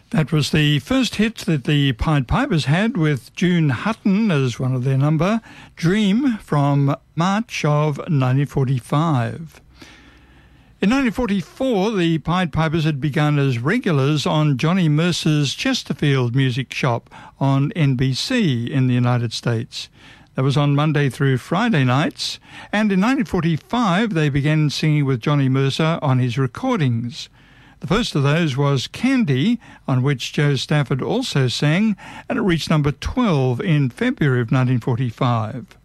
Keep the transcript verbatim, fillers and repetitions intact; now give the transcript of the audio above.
That was the first hit that the Pied Pipers had, with June Hutton as one of their number, Dream, from March of nineteen forty-five. In nineteen forty-four, the Pied Pipers had begun as regulars on Johnny Mercer's Chesterfield Music Shop on N B C in the United States. That was on Monday through Friday nights, and in nineteen forty-five they began singing with Johnny Mercer on his recordings. The first of those was Candy, on which Joe Stafford also sang, and it reached number twelve in February of nineteen forty-five.